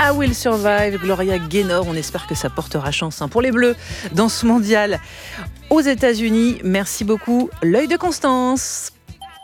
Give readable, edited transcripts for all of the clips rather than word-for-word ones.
I Will Survive, Gloria Gaynor. On espère que ça portera chance pour les Bleus dans ce mondial aux États-Unis. Merci beaucoup. L'œil de Constance.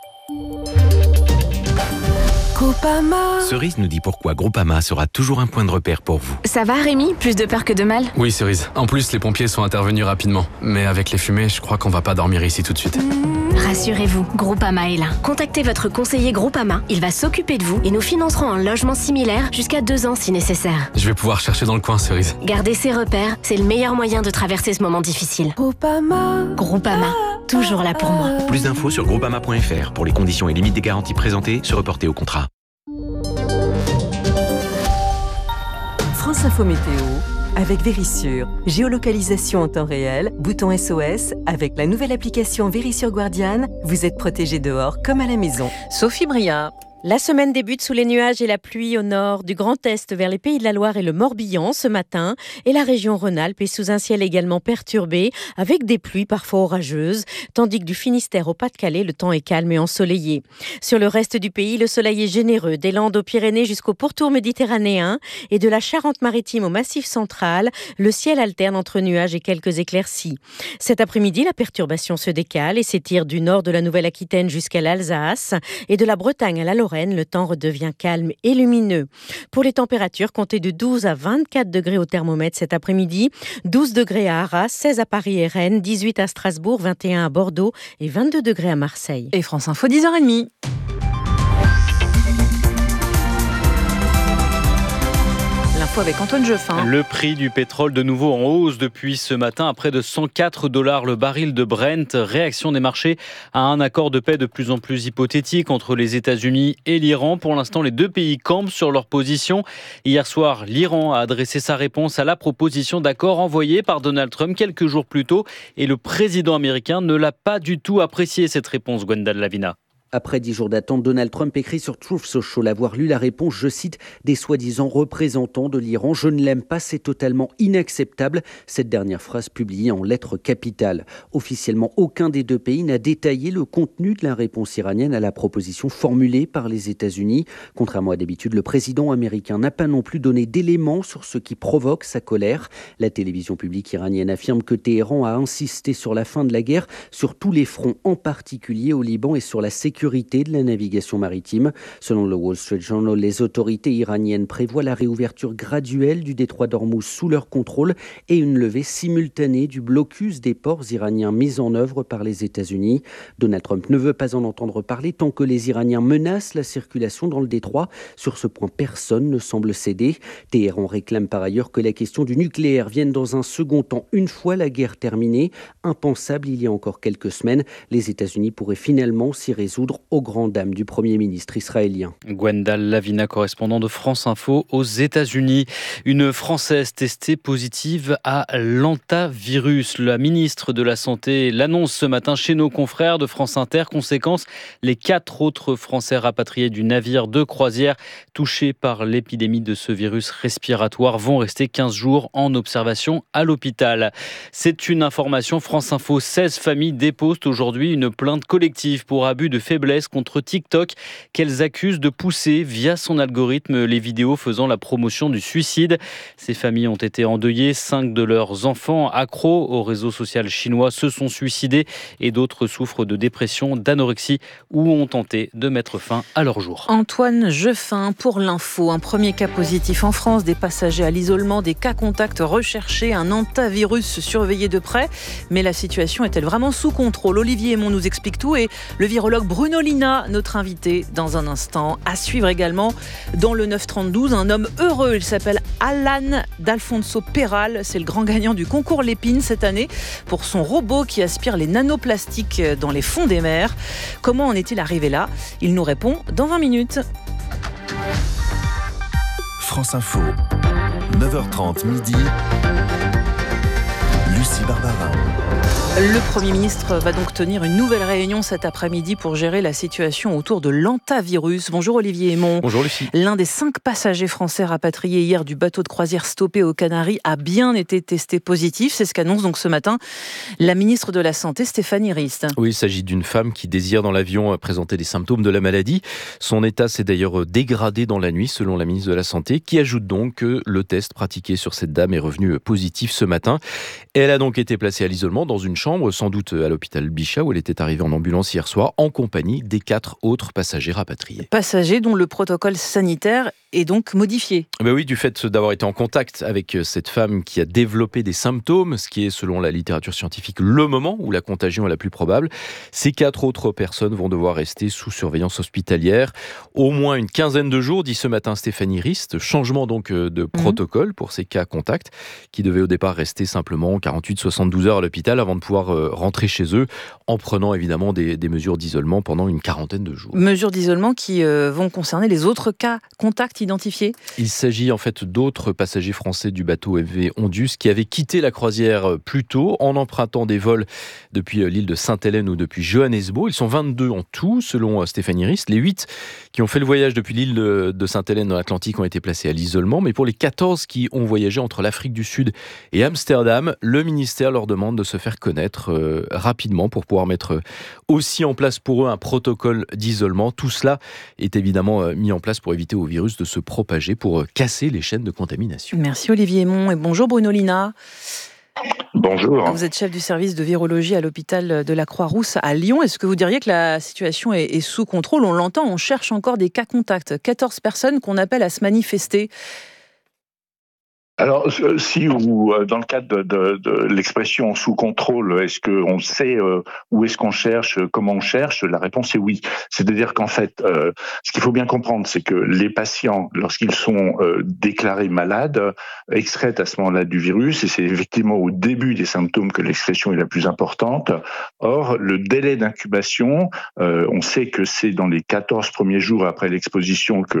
Groupama. Cerise nous dit pourquoi Groupama sera toujours un point de repère pour vous. Ça va Rémi ? Plus de peur que de mal ? Oui Cerise, en plus les pompiers sont intervenus rapidement. Mais avec les fumées, je crois qu'on va pas dormir ici tout de suite. Rassurez-vous, Groupama est là. Contactez votre conseiller Groupama, il va s'occuper de vous et nous financerons un logement similaire jusqu'à 2 ans si nécessaire. Je vais pouvoir chercher dans le coin Cerise. Gardez ses repères, c'est le meilleur moyen de traverser ce moment difficile. Groupama, toujours là pour moi. Plus d'infos sur groupama.fr. Pour les conditions et limites des garanties présentées, se reporter au contrat. France Info Météo avec Vérissure. Géolocalisation en temps réel, bouton SOS. Avec la nouvelle application Vérissure Guardian, vous êtes protégé dehors comme à la maison. Sophie Bria. La semaine débute sous les nuages et la pluie au nord, du Grand Est vers les Pays de la Loire et le Morbihan ce matin. Et la région Rhône-Alpes est sous un ciel également perturbé, avec des pluies parfois orageuses, tandis que du Finistère au Pas-de-Calais, le temps est calme et ensoleillé. Sur le reste du pays, le soleil est généreux, des Landes aux Pyrénées jusqu'au pourtour méditerranéen et de la Charente-Maritime au Massif central, le ciel alterne entre nuages et quelques éclaircies. Cet après-midi, la perturbation se décale et s'étire du nord de la Nouvelle-Aquitaine jusqu'à l'Alsace et de la Bretagne à la Lorraine. Le temps redevient calme et lumineux. Pour les températures, comptez de 12 à 24 degrés au thermomètre cet après-midi, 12 degrés à Arras, 16 à Paris et Rennes, 18 à Strasbourg, 21 à Bordeaux et 22 degrés à Marseille. Et France Info, 10h30. L'info avec Antoine Jeffin. Le prix du pétrole de nouveau en hausse depuis ce matin à près de $104 le baril de Brent. Réaction des marchés à un accord de paix de plus en plus hypothétique entre les États-Unis et l'Iran. Pour l'instant, les deux pays campent sur leur position. Hier soir, l'Iran a adressé sa réponse à la proposition d'accord envoyée par Donald Trump quelques jours plus tôt. Et le président américain ne l'a pas du tout apprécié, cette réponse, Gwendal Lavina. Après 10 jours d'attente, Donald Trump écrit sur Truth Social avoir lu la réponse, je cite, des soi-disant représentants de l'Iran. Je ne l'aime pas, c'est totalement inacceptable. Cette dernière phrase publiée en lettres capitales. Officiellement, aucun des deux pays n'a détaillé le contenu de la réponse iranienne à la proposition formulée par les États-Unis. Contrairement à d'habitude, le président américain n'a pas non plus donné d'éléments sur ce qui provoque sa colère. La télévision publique iranienne affirme que Téhéran a insisté sur la fin de la guerre sur tous les fronts, en particulier au Liban et sur la sécurité de la navigation maritime. Selon le Wall Street Journal, les autorités iraniennes prévoient la réouverture graduelle du détroit d'Ormuz sous leur contrôle et une levée simultanée du blocus des ports iraniens mis en œuvre par les États-Unis. Donald Trump ne veut pas en entendre parler tant que les Iraniens menacent la circulation dans le détroit. Sur ce point, personne ne semble céder. Téhéran réclame par ailleurs que la question du nucléaire vienne dans un second temps une fois la guerre terminée. Impensable il y a encore quelques semaines, les États-Unis pourraient finalement s'y résoudre aux grandes dames du Premier ministre israélien. Gwendal Lavina, correspondant de France Info aux États-Unis. Une Française testée positive à l'hantavirus. La ministre de la Santé l'annonce ce matin chez nos confrères de France Inter. Conséquence, les 4 autres Français rapatriés du navire de croisière touchés par l'épidémie de ce virus respiratoire vont rester 15 jours en observation à l'hôpital. C'est une information France Info. 16 familles déposent aujourd'hui une plainte collective pour abus de faiblesse contre TikTok qu'elles accusent de pousser via son algorithme les vidéos faisant la promotion du suicide. Ces familles ont été endeuillées. 5 de leurs enfants accros au réseau social chinois se sont suicidés et d'autres souffrent de dépression, d'anorexie ou ont tenté de mettre fin à leur jour. Antoine Jeffin pour l'info. Un premier cas positif en France, des passagers à l'isolement, des cas contacts recherchés, un hantavirus surveillé de près. Mais la situation est-elle vraiment sous contrôle ? Olivier Aymon nous explique tout et le virologue Bruno Lina, notre invité dans un instant. À suivre également dans le 9-32, un homme heureux. Il s'appelle Alan d'Alfonso Peral. C'est le grand gagnant du concours Lépine cette année pour son robot qui aspire les nanoplastiques dans les fonds des mers. Comment en est-il arrivé là ? Il nous répond dans 20 minutes. France Info, 9h30 midi. Lucie Lucie Barbarin. Le Premier ministre va donc tenir une nouvelle réunion cet après-midi pour gérer la situation autour de l'hantavirus. Bonjour Olivier Hémon. Bonjour Lucie. L'un des 5 passagers français rapatriés hier du bateau de croisière stoppé aux Canaries a bien été testé positif. C'est ce qu'annonce donc ce matin la ministre de la Santé, Stéphanie Rist. Oui, il s'agit d'une femme qui désire dans l'avion présenter des symptômes de la maladie. Son état s'est d'ailleurs dégradé dans la nuit, selon la ministre de la Santé, qui ajoute donc que le test pratiqué sur cette dame est revenu positif ce matin. Elle a donc été placée à l'isolement dans une chambre, sans doute à l'hôpital Bichat, où elle était arrivée en ambulance hier soir, en compagnie des 4 autres passagers rapatriés. Passagers dont le protocole sanitaire est donc modifié. Ben oui, du fait d'avoir été en contact avec cette femme qui a développé des symptômes, ce qui est, selon la littérature scientifique, le moment où la contagion est la plus probable. Ces 4 autres personnes vont devoir rester sous surveillance hospitalière au moins une quinzaine de jours, dit ce matin Stéphanie Rist. Changement donc de protocole pour ces cas contacts, qui devaient au départ rester simplement 48-72 heures à l'hôpital avant de pouvoir rentrer chez eux, en prenant évidemment des mesures d'isolement pendant une quarantaine de jours. Mesures d'isolement qui vont concerner les autres cas contacts identifiés. Il s'agit en fait d'autres passagers français du bateau MV Ondius qui avaient quitté la croisière plus tôt en empruntant des vols depuis l'île de Sainte-Hélène ou depuis Johannesburg. Ils sont 22 en tout, selon Stéphanie Rist. Les 8 qui ont fait le voyage depuis l'île de Sainte-Hélène dans l'Atlantique ont été placés à l'isolement, mais pour les 14 qui ont voyagé entre l'Afrique du Sud et Amsterdam, le ministère leur demande de se faire connaître rapidement pour pouvoir mettre aussi en place pour eux un protocole d'isolement. Tout cela est évidemment mis en place pour éviter au virus de se propager, pour casser les chaînes de contamination. Merci Olivier Hémon et bonjour Bruno Lina. Bonjour. Vous êtes chef du service de virologie à l'hôpital de la Croix-Rousse à Lyon. Est-ce que vous diriez que la situation est sous contrôle ? On l'entend, on cherche encore des cas contacts. 14 personnes qu'on appelle à se manifester. Alors, si ou dans le cadre de l'expression sous contrôle, est-ce qu'on sait où est-ce qu'on cherche, comment on cherche ? La réponse est oui. C'est-à-dire qu'en fait, ce qu'il faut bien comprendre, c'est que les patients, lorsqu'ils sont déclarés malades, excrètent à ce moment-là du virus, et c'est effectivement au début des symptômes que l'excrétion est la plus importante. Or, le délai d'incubation, on sait que c'est dans les 14 premiers jours après l'exposition que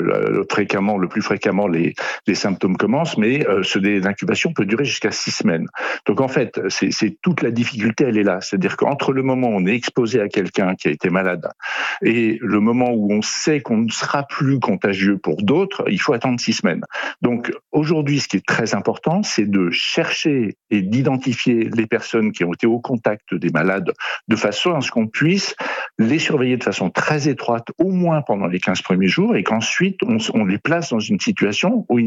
le plus fréquemment les symptômes commencent, mais ce délai d'incubation peut durer jusqu'à 6 semaines. Donc en fait, c'est toute la difficulté, elle est là. C'est-à-dire qu'entre le moment où on est exposé à quelqu'un qui a été malade et le moment où on sait qu'on ne sera plus contagieux pour d'autres, il faut attendre 6 semaines. Donc aujourd'hui, ce qui est très important, c'est de chercher et d'identifier les personnes qui ont été au contact des malades de façon à ce qu'on puisse les surveiller de façon très étroite, au moins pendant les 15 premiers jours, et qu'ensuite on les place dans une situation où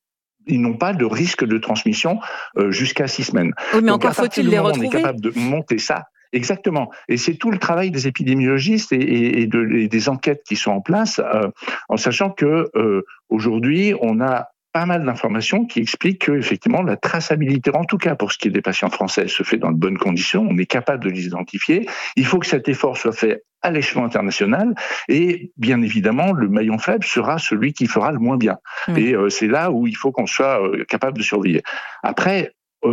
ils n'ont pas de risque de transmission jusqu'à 6 semaines. Oui, mais donc, encore faut-il les retrouver. On est capable de monter ça. Exactement. Et c'est tout le travail des épidémiologistes et des enquêtes qui sont en place, en sachant que aujourd'hui, on a pas mal d'informations qui expliquent que effectivement la traçabilité, en tout cas pour ce qui est des patients français, se fait dans de bonnes conditions. On est capable de les identifier. Il faut que cet effort soit fait à l'échelon international, et bien évidemment le maillon faible sera celui qui fera le moins bien. Et c'est là où il faut qu'on soit capable de surveiller. Après,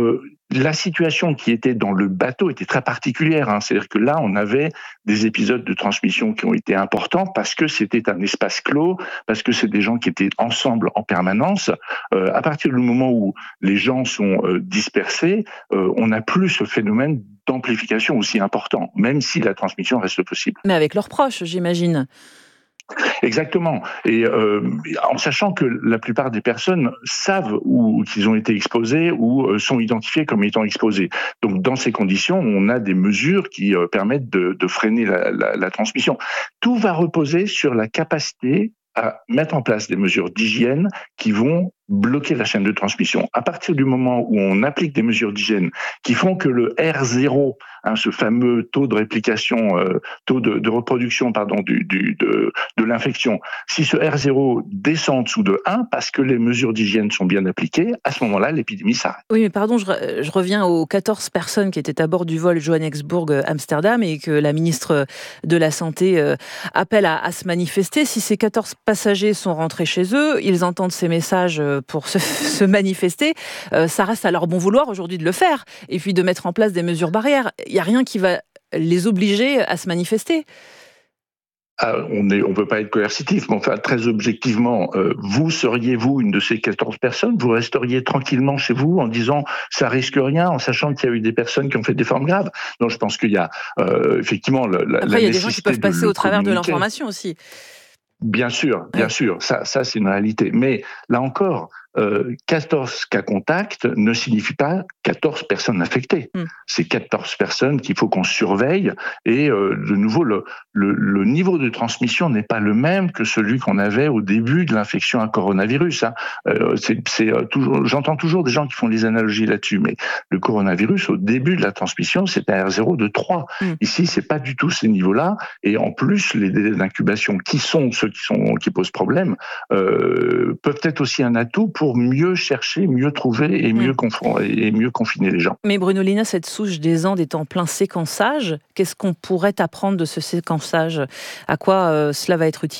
la situation qui était dans le bateau était très particulière. C'est-à-dire que là, on avait des épisodes de transmission qui ont été importants parce que c'était un espace clos, parce que c'est des gens qui étaient ensemble en permanence. À partir du moment où les gens sont dispersés, on n'a plus ce phénomène d'amplification aussi important, même si la transmission reste possible. Mais avec leurs proches, j'imagine. Exactement. Et en sachant que la plupart des personnes savent où qu'ils ont été exposés ou sont identifiés comme étant exposés. Donc dans ces conditions, on a des mesures qui permettent de freiner la transmission. Tout va reposer sur la capacité à mettre en place des mesures d'hygiène qui vont bloquer la chaîne de transmission. À partir du moment où on applique des mesures d'hygiène qui font que le R0, ce fameux taux de réplication, taux de reproduction, de l'infection, si ce R0 descend en dessous de 1, parce que les mesures d'hygiène sont bien appliquées, à ce moment-là, l'épidémie s'arrête. Oui, mais pardon, je reviens aux 14 personnes qui étaient à bord du vol Johannesburg-Amsterdam et que la ministre de la Santé appelle à se manifester. Si ces 14 passagers sont rentrés chez eux, ils entendent ces messages pour se manifester, ça reste à leur bon vouloir aujourd'hui de le faire et puis de mettre en place des mesures barrières. Il n'y a rien qui va les obliger à se manifester. on ne peut pas être coercitif, mais enfin, très objectivement, vous seriez, une de ces 14 personnes, vous resteriez tranquillement chez vous en disant ça risque rien, en sachant qu'il y a eu des personnes qui ont fait des formes graves. Donc je pense qu'il y a effectivement Après, il y a des gens qui peuvent passer au travers de l'information aussi. Bien sûr, ça c'est une réalité. Mais là encore, 14 cas contacts ne signifie pas 14 personnes infectées. C'est 14 personnes qu'il faut qu'on surveille et de nouveau, le niveau de transmission n'est pas le même que celui qu'on avait au début de l'infection à coronavirus. J'entends toujours des gens qui font des analogies là-dessus, mais le coronavirus, au début de la transmission, c'est un R0 de 3. Ici, c'est pas du tout ces niveaux-là. Et en plus, les délais d'incubation qui sont ceux qui posent problème peuvent être aussi un atout pour mieux chercher, mieux trouver et mieux confiner les gens. Mais Bruno Lina, cette souche des Andes est en plein séquençage. Qu'est-ce qu'on pourrait apprendre de ce séquençage ? À quoi cela va être utile ?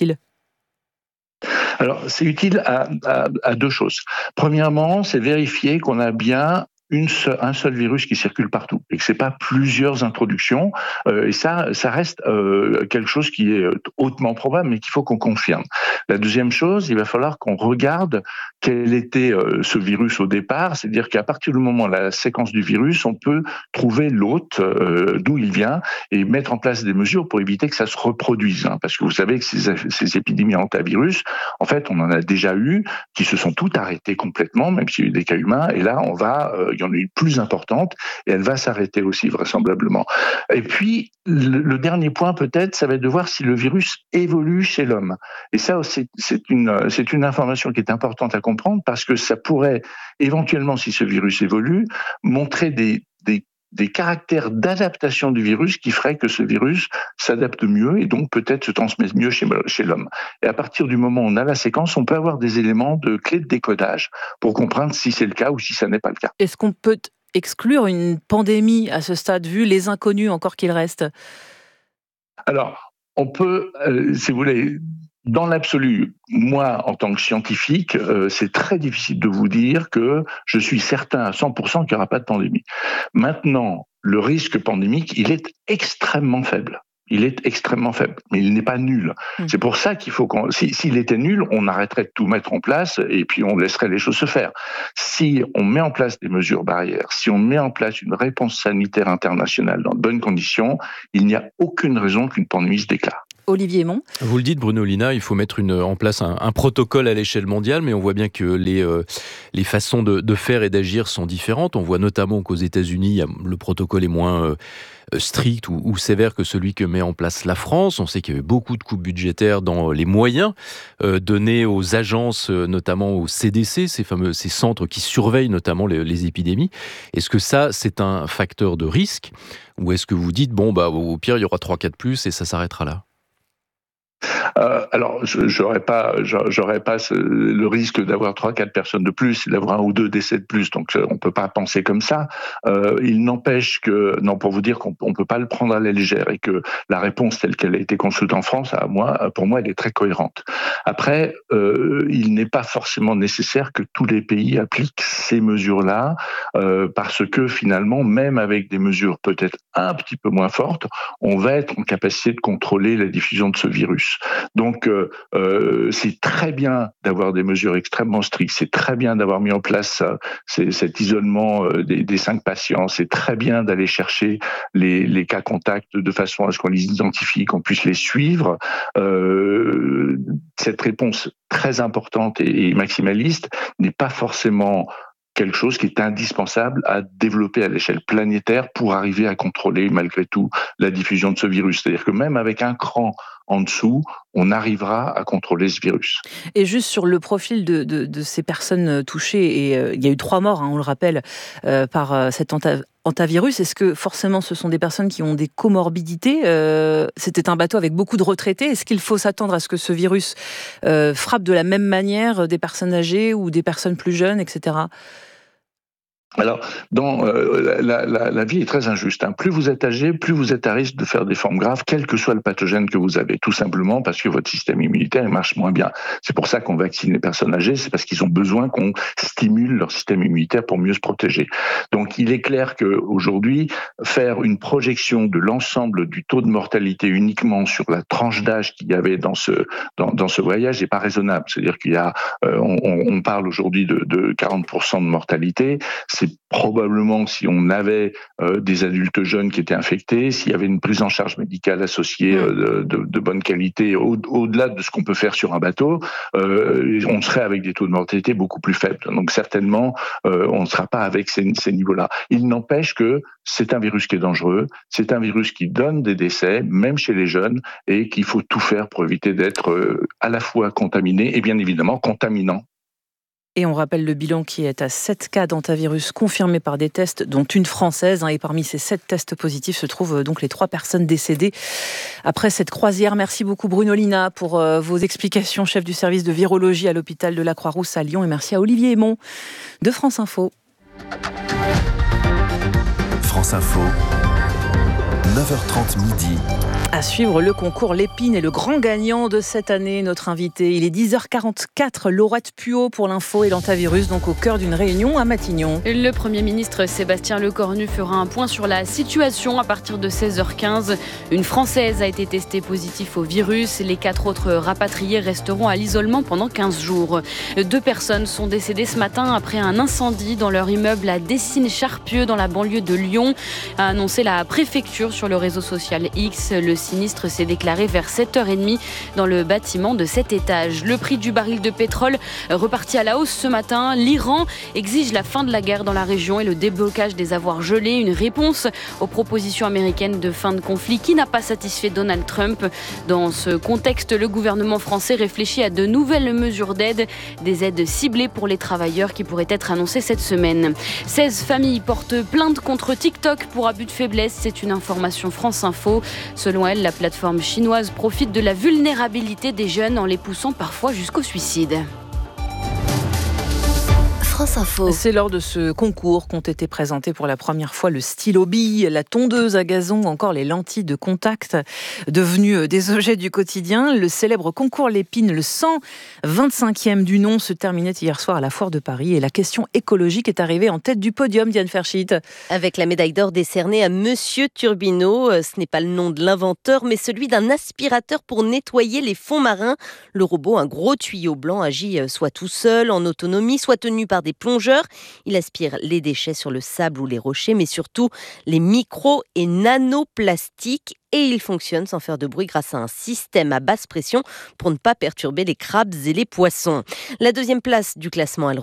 Alors, c'est utile à deux choses. Premièrement, c'est vérifier qu'on a bien un seul virus qui circule partout et que c'est pas plusieurs introductions et ça reste quelque chose qui est hautement probable mais qu'il faut qu'on confirme. La deuxième chose, il va falloir qu'on regarde quel était ce virus au départ, c'est-à-dire qu'à partir du moment de la séquence du virus, on peut trouver l'hôte d'où il vient et mettre en place des mesures pour éviter que ça se reproduise, parce que vous savez que ces épidémies à hantavirus, en fait, on en a déjà eu qui se sont toutes arrêtées complètement, même s'il y a eu des cas humains, et là il y en a une plus importante et elle va s'arrêter aussi vraisemblablement. Et puis, le dernier point peut-être, ça va être de voir si le virus évolue chez l'homme. Et ça, c'est une information qui est importante à comprendre parce que ça pourrait éventuellement, si ce virus évolue, montrer des caractères d'adaptation du virus qui feraient que ce virus s'adapte mieux et donc peut-être se transmet mieux chez l'homme. Et à partir du moment où on a la séquence, on peut avoir des éléments de clés de décodage pour comprendre si c'est le cas ou si ça n'est pas le cas. Est-ce qu'on peut exclure une pandémie à ce stade, vu les inconnus encore qu'il reste ? Alors, on peut, si vous voulez... Dans l'absolu, moi, en tant que scientifique, c'est très difficile de vous dire que je suis certain à 100% qu'il n'y aura pas de pandémie. Maintenant, le risque pandémique, il est extrêmement faible. Mais il n'est pas nul. C'est pour ça qu'il faut s'il était nul, on arrêterait de tout mettre en place et puis on laisserait les choses se faire. Si on met en place des mesures barrières, si on met en place une réponse sanitaire internationale dans de bonnes conditions, il n'y a aucune raison qu'une pandémie se déclare. Olivier Mon. Vous le dites, Bruno Lina, il faut mettre en place un protocole à l'échelle mondiale, mais on voit bien que les façons de faire et d'agir sont différentes. On voit notamment qu'aux États-Unis, le protocole est moins strict ou sévère que celui que met en place la France. On sait qu'il y avait beaucoup de coupes budgétaires dans les moyens donnés aux agences, notamment au CDC, ces centres qui surveillent notamment les épidémies. Est-ce que ça, c'est un facteur de risque ? Ou est-ce que vous dites, au pire, il y aura 3 cas de plus et ça s'arrêtera là ? Alors, j'aurais pas le risque d'avoir 3-4 personnes de plus, d'avoir 1 ou 2 décès de plus. Donc, on peut pas penser comme ça. Il n'empêche que, pour vous dire qu'on peut pas le prendre à la légère et que la réponse telle qu'elle a été construite en France, pour moi, elle est très cohérente. Après, il n'est pas forcément nécessaire que tous les pays appliquent ces mesures-là, parce que finalement, même avec des mesures peut-être un petit peu moins fortes, on va être en capacité de contrôler la diffusion de ce virus. Donc, c'est très bien d'avoir des mesures extrêmement strictes, c'est très bien d'avoir mis en place cet isolement des 5 patients, c'est très bien d'aller chercher les cas contacts de façon à ce qu'on les identifie, qu'on puisse les suivre. Cette réponse très importante et maximaliste n'est pas forcément quelque chose qui est indispensable à développer à l'échelle planétaire pour arriver à contrôler malgré tout la diffusion de ce virus. C'est-à-dire que même avec un cran en dessous, on arrivera à contrôler ce virus. Et juste sur le profil de ces personnes touchées, et il y a eu 3 morts, on le rappelle, par cet hantavirus. Est-ce que forcément ce sont des personnes qui ont des comorbidités ? C'était un bateau avec beaucoup de retraités. Est-ce qu'il faut s'attendre à ce que ce virus frappe de la même manière des personnes âgées ou des personnes plus jeunes, etc. Alors, la vie est très injuste. Plus vous êtes âgé, plus vous êtes à risque de faire des formes graves, quel que soit le pathogène que vous avez. Tout simplement parce que votre système immunitaire marche moins bien. C'est pour ça qu'on vaccine les personnes âgées, c'est parce qu'ils ont besoin qu'on stimule leur système immunitaire pour mieux se protéger. Donc, il est clair qu'aujourd'hui, faire une projection de l'ensemble du taux de mortalité uniquement sur la tranche d'âge qu'il y avait dans ce voyage n'est pas raisonnable. C'est-à-dire qu'il y a, on parle aujourd'hui de 40% de mortalité. C'est probablement si on avait des adultes jeunes qui étaient infectés, s'il y avait une prise en charge médicale associée de bonne qualité, au-delà de ce qu'on peut faire sur un bateau, on serait avec des taux de mortalité beaucoup plus faibles. Donc certainement, on ne sera pas avec ces niveaux-là. Il n'empêche que c'est un virus qui est dangereux, c'est un virus qui donne des décès, même chez les jeunes, et qu'il faut tout faire pour éviter d'être à la fois contaminé et bien évidemment contaminant. Et on rappelle le bilan qui est à 7 cas d'hantavirus confirmés par des tests, dont une française. Et parmi ces 7 tests positifs se trouvent donc les 3 personnes décédées après cette croisière. Merci beaucoup Bruno Lina pour vos explications, chef du service de virologie à l'hôpital de la Croix-Rousse à Lyon. Et merci à Olivier Aymon de France Info. France Info, 9h30 midi. À suivre le concours Lépine et le grand gagnant de cette année, notre invité. Il est 10h44, Laurette Puot pour l'info et l'hantavirus, donc au cœur d'une réunion à Matignon. Le Premier ministre Sébastien Lecornu fera un point sur la situation à partir de 16h15. Une Française a été testée positive au virus. Les 4 autres rapatriés resteront à l'isolement pendant 15 jours. 2 personnes sont décédées ce matin après un incendie dans leur immeuble à Dessines-Charpieu dans la banlieue de Lyon, a annoncé la préfecture sur le réseau social X. Le sinistre s'est déclaré vers 7h30 dans le bâtiment de 7 étages. Le prix du baril de pétrole reparti à la hausse ce matin. L'Iran exige la fin de la guerre dans la région et le déblocage des avoirs gelés. Une réponse aux propositions américaines de fin de conflit qui n'a pas satisfait Donald Trump. Dans ce contexte, le gouvernement français réfléchit à de nouvelles mesures d'aide, des aides ciblées pour les travailleurs qui pourraient être annoncées cette semaine. 16 familles portent plainte contre TikTok pour abus de faiblesse. C'est une information France Info. Selon elle, la plateforme chinoise profite de la vulnérabilité des jeunes en les poussant parfois jusqu'au suicide. France Info. C'est lors de ce concours qu'ont été présentés pour la première fois le stylo bille, la tondeuse à gazon ou encore les lentilles de contact, devenues des objets du quotidien. Le célèbre concours Lépine, le 125e du nom, se terminait hier soir à la Foire de Paris et la question écologique est arrivée en tête du podium, Diane Ferschit. Avec la médaille d'or décernée à Monsieur Turbino, ce n'est pas le nom de l'inventeur, mais celui d'un aspirateur pour nettoyer les fonds marins. Le robot, un gros tuyau blanc, agit soit tout seul, en autonomie, soit tenu par des plongeurs. Il aspire les déchets sur le sable ou les rochers, mais surtout les micro- et nanoplastiques. Et il fonctionne sans faire de bruit grâce à un système à basse pression pour ne pas perturber les crabes et les poissons. La deuxième place du classement, elle